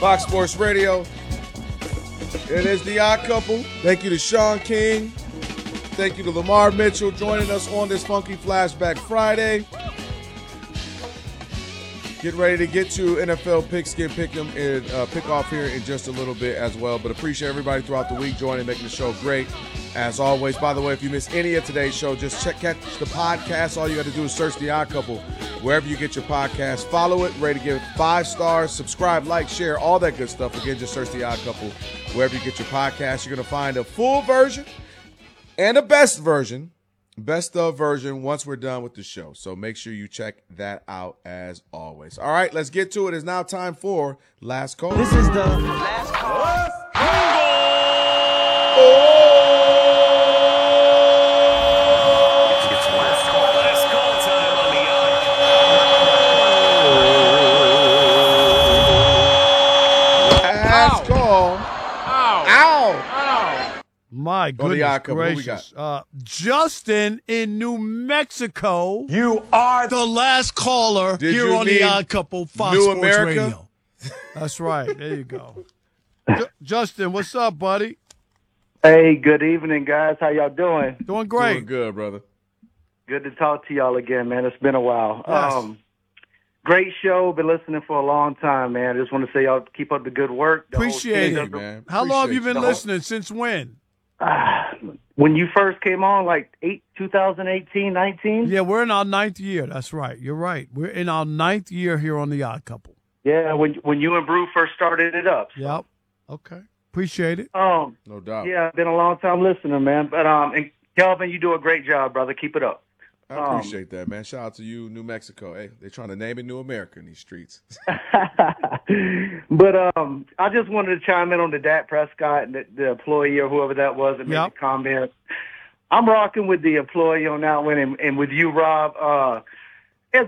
Fox Sports Radio. It is The Odd Couple. Thank you to Sean King. Thank you to Lamar Mitchell joining us on this Funky Flashback Friday. Get ready to get to NFL Pigskin Pick'em and pick off here in just a little bit as well. But appreciate everybody throughout the week joining, making the show great. As always, by the way, if you missed any of today's show, just catch the podcast. All you got to do is search The Odd Couple wherever you get your podcast. Follow it, ready to give it 5 stars, subscribe, like, share, all that good stuff. Again, just search The Odd Couple wherever you get your podcast. You're going to find a full version and a best of version once we're done with the show. So make sure you check that out as always. All right, let's get to it. It's now time for Last Call. This is the Last Call. It's last call time on the Last call. Ow. My goodness gracious. Justin in New Mexico. You are The last caller Did here you on The need Odd Couple, Fox New Sports America? Radio. That's right. There you go. Justin, what's up, buddy? Hey, good evening, guys. How y'all doing? Doing great. Doing good, brother. Good to talk to y'all again, man. It's been a while. Yes. Great show. Been listening for a long time, man. Just want to say y'all keep up the good work. The whole Appreciate team it, does man. How long have you Appreciate been you. listening? Since when? when you first came on, like 2018, 19? Yeah, we're in our 9th year. That's right. You're right. We're in our 9th year here on The Odd Couple. Yeah, when you and Brew first started it up. Yep. Okay. Appreciate it. No doubt. Yeah, been a long time listening, man. But and Kelvin, you do a great job, brother. Keep it up. I appreciate that, man. Shout out to you, New Mexico. Hey, they're trying to name it New America in these streets. But I just wanted to chime in on the Dak Prescott and the employee or whoever that was that made the comment. I'm rocking with the employee on that one, and with you, Rob. As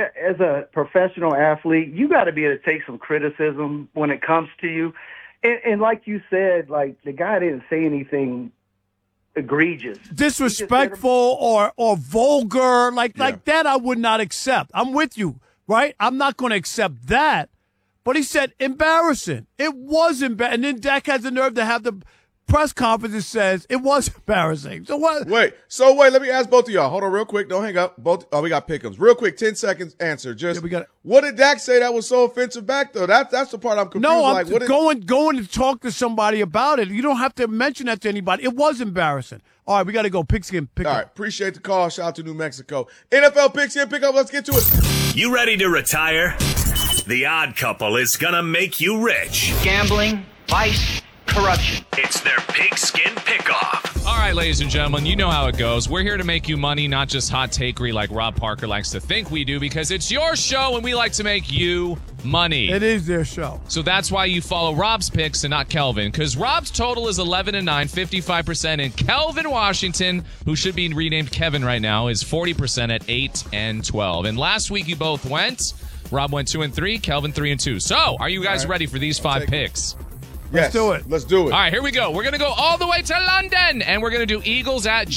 a professional athlete, you got to be able to take some criticism when it comes to you. And like you said, like the guy didn't say anything egregious, disrespectful or vulgar like that. I would not accept. I'm with you, right? I'm not going to accept that. But he said embarrassing. It was embarrassing. And then Dak has the nerve to have the press conference that says it was embarrassing. So what? Wait, let me ask both of y'all. Hold on real quick. Don't hang up. We got pick'ems. Real quick, 10 seconds answer. What did Dak say that was so offensive back, though? That's the part I'm confused. No, I'm going to talk to somebody about it. You don't have to mention that to anybody. It was embarrassing. All right, we got to go. Pigskin pick up. All right, appreciate the call. Shout out to New Mexico. NFL Pigskin pick up. Let's get to it. You ready to retire? The Odd Couple is gonna make you rich. Gambling, vice, corruption. It's their pigskin pick-off. All right, ladies and gentlemen, you know how it goes. We're here to make you money, not just hot takery like Rob Parker likes to think we do, because it's your show and we like to make you money. It is their show. So that's why you follow Rob's picks and not Kelvin, because Rob's total is 11-9, 55%, and Kelvin Washington, who should be renamed Kevin right now, is 40% at 8-12. And last week you both went. Rob went 2-3, Kelvin 3-2. So, are you guys ready for these 5 picks? Let's do it. Let's do it. All right, here we go. We're going to go all the way to London, and we're going to do Eagles at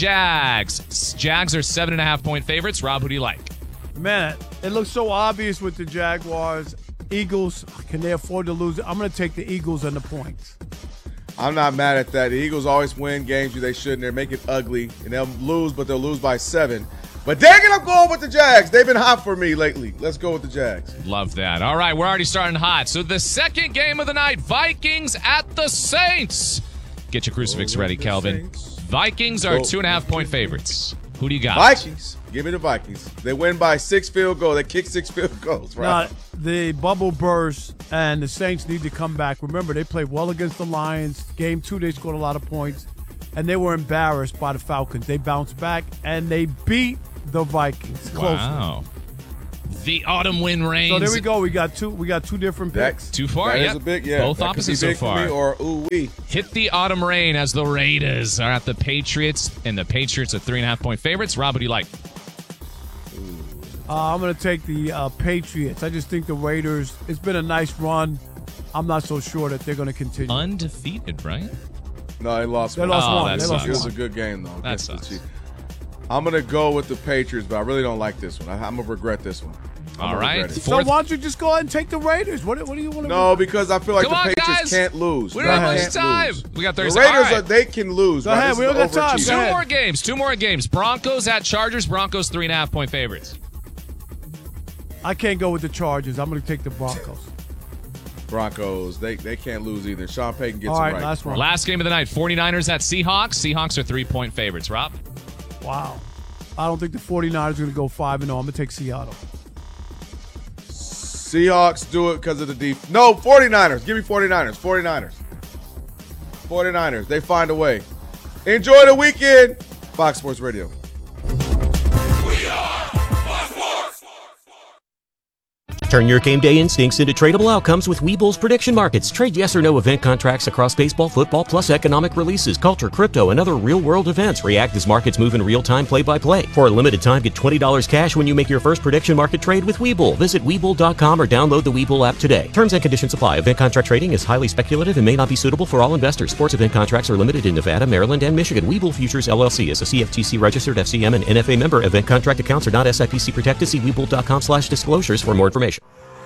Jags. Jags are 7.5-point favorites. Rob, who do you like? Man, it looks so obvious with the Jaguars. Eagles, can they afford to lose it? I'm going to take the Eagles and the points. I'm not mad at that. The Eagles always win games they shouldn't. They make it ugly, and they'll lose, but they'll lose by 7. But dang it, I'm going with the Jags. They've been hot for me lately. Let's go with the Jags. Love that. All right, we're already starting hot. So the second game of the night, Vikings at the Saints. Get your crucifix ready, Kelvin. Saints. Vikings are 2.5-point favorites. Who do you got? Vikings. Give me the Vikings. They win by 6 field goals. They kick 6 field goals, right? Now, the bubble burst, and the Saints need to come back. Remember, they played well against the Lions. Game 2, they scored a lot of points, and they were embarrassed by the Falcons. They bounced back, and they beat the Vikings. Wow. The autumn wind reigns. So there we go. We got two different picks. Too far, That yeah. is a big, yeah. Both that opposites could be so big for far. me or ooh-wee. Hit the autumn rain as the Raiders are at the Patriots, and the Patriots are 3.5-point favorites. Rob, what do you like? I'm going to take the Patriots. I just think the Raiders, it's been a nice run. I'm not so sure that they're going to continue. Undefeated, right? No, they lost They one. lost one. that They lost It was one. a good game, though. That against the sucks. Chiefs. I'm going to go with the Patriots, but I really don't like this one. I'm going to regret this one. All right. So why don't you just go ahead and take the Raiders? What do you want to No, because I feel like Come the on, Patriots guys. can't lose. We don't have much Can't time. lose. We got The Thursday. Raiders, All right. they can lose. Go right? ahead. This We is don't got time. overachieving. Go ahead. Two more games. Broncos at Chargers. Broncos 3.5-point favorites. I can't go with the Chargers. I'm going to take the Broncos. Broncos, they can't lose either. Sean Payton gets All it right, right. last one. Last game of the night. 49ers at Seahawks. Seahawks are 3-point favorites. Rob? Wow. I don't think the 49ers are going to go 5-0. I'm going to take Seattle. Seahawks do it because of the defense. No, 49ers. Give me 49ers. 49ers. They find a way. Enjoy the weekend. Fox Sports Radio. Turn your game day instincts into tradable outcomes with Webull's prediction markets. Trade yes or no event contracts across baseball, football, plus economic releases, culture, crypto, and other real-world events. React as markets move in real time, play-by-play. For a limited time, get $20 cash when you make your first prediction market trade with Webull. Visit Webull.com or download the Webull app today. Terms and conditions apply. Event contract trading is highly speculative and may not be suitable for all investors. Sports event contracts are limited in Nevada, Maryland, and Michigan. Webull Futures, LLC is a CFTC-registered FCM and NFA member. Event contract accounts are not SIPC protected. See Webull.com/disclosures for more information.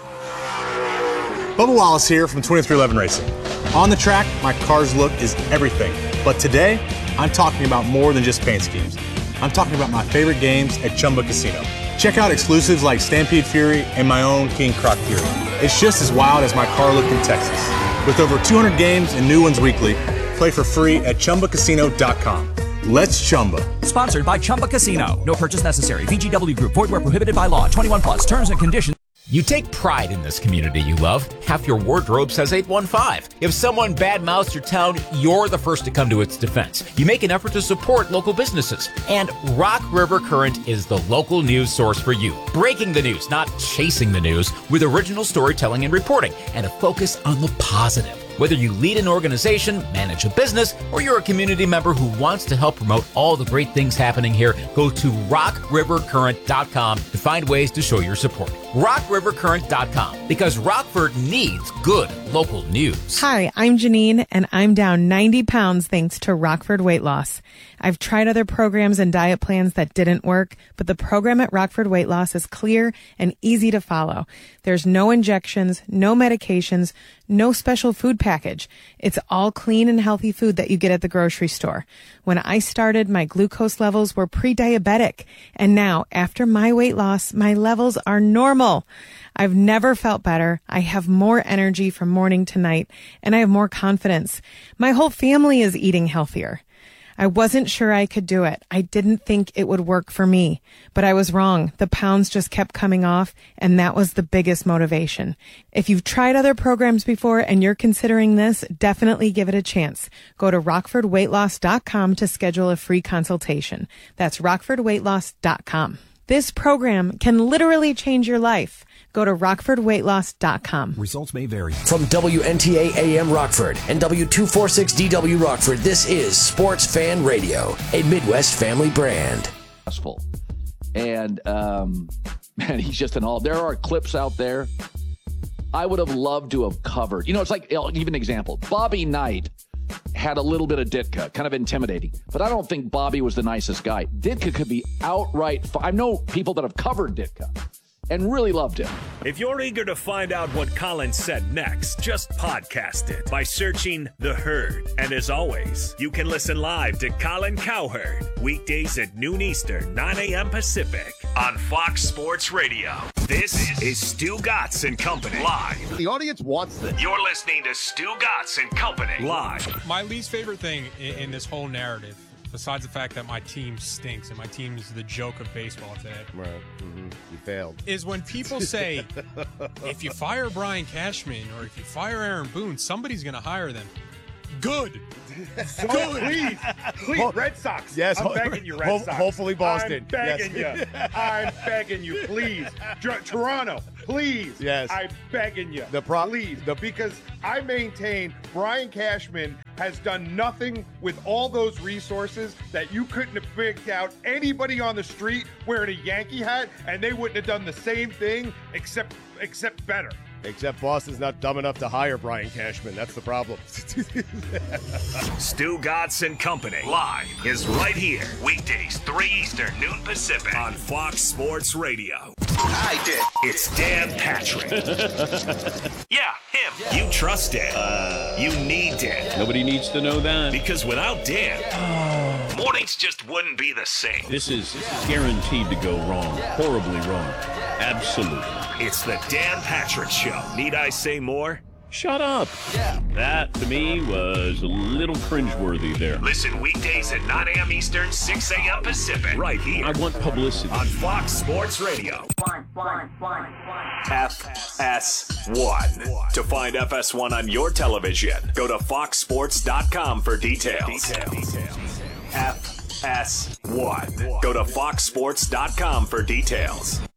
Bubba Wallace here from 2311 Racing. On the track, my car's look is everything. But today, I'm talking about more than just paint schemes. I'm talking about my favorite games at Chumba Casino. Check out exclusives like Stampede Fury and my own King Croc Fury. It's just as wild as my car look in Texas. With over 200 games and new ones weekly, play for free at ChumbaCasino.com. Let's Chumba. Sponsored by Chumba Casino. No purchase necessary. VGW Group. Void where prohibited by law. 21+. Terms and conditions. You take pride in this community you love. Half your wardrobe says 815. If someone badmouths your town, you're the first to come to its defense. You make an effort to support local businesses. And Rock River Current is the local news source for you. Breaking the news, not chasing the news, with original storytelling and reporting, and a focus on the positive. Whether you lead an organization, manage a business, or you're a community member who wants to help promote all the great things happening here, go to rockrivercurrent.com to find ways to show your support. rockrivercurrent.com, because Rockford needs good local news. Hi, I'm Janine, and I'm down 90 pounds thanks to Rockford Weight Loss. I've tried other programs and diet plans that didn't work, but the program at Rockford Weight Loss is clear and easy to follow. There's no injections, no medications, no special food package. It's all clean and healthy food that you get at the grocery store. When I started, my glucose levels were pre-diabetic, and now, after my weight loss, my levels are normal. I've never felt better. I have more energy from morning to night, and I have more confidence. My whole family is eating healthier. I wasn't sure I could do it. I didn't think it would work for me, but I was wrong. The pounds just kept coming off, and that was the biggest motivation. If you've tried other programs before and you're considering this, definitely give it a chance. Go to rockfordweightloss.com to schedule a free consultation. That's rockfordweightloss.com. This program can literally change your life. Go to rockfordweightloss.com. Results may vary. From WNTA AM Rockford and W246DW Rockford, this is Sports Fan Radio, a Midwest family brand. And man, he's just an all. There are clips out there I would have loved to have covered. You know, it's like, I'll give an example. Bobby Knight had a little bit of Ditka, kind of intimidating, but I don't think Bobby was the nicest guy. Ditka could be outright. I know people that have covered Ditka and really loved him. If you're eager to find out what Colin said next, just podcast it by searching The Herd. And as always, you can listen live to Colin Cowherd, weekdays at noon Eastern, 9 a.m. Pacific, on Fox Sports Radio. This is Stu Gatz and Company, live. The audience wants this. You're listening to Stu Gatz and Company, live. My least favorite thing in this whole narrative, besides the fact that my team stinks and my team is the joke of baseball today. Right. Mm-hmm. You failed. Is when people say, if you fire Brian Cashman or if you fire Aaron Boone, somebody's going to hire them. Good. Good. Please, Red Sox. Yes, I'm begging you, Red Sox. Hopefully Boston. I'm begging you. I'm begging you, please. Toronto, please. Yes. I'm begging you. Please. Because I maintain Brian Cashman has done nothing with all those resources that you couldn't have picked out anybody on the street wearing a Yankee hat, and they wouldn't have done the same thing except better. Except Boston's not dumb enough to hire Brian Cashman. That's the problem. Stu Gatz and Company, live, is right here. Weekdays, 3 Eastern, noon Pacific, on Fox Sports Radio. I did. It's Dan Patrick. Yeah, him. You trust Dan. You need Dan. Nobody needs to know that. Because without Dan, mornings just wouldn't be the same. This is guaranteed to go wrong. Horribly wrong. Absolutely. It's the Dan Patrick Show. Need I say more? Shut up. That, to me, was a little cringeworthy there. Listen weekdays at 9 a.m. Eastern, 6 a.m. Pacific. Right here. I want publicity. On Fox Sports Radio. FS1. To find FS1 on your television, go to foxsports.com for details. FS1. Go to foxsports.com for details.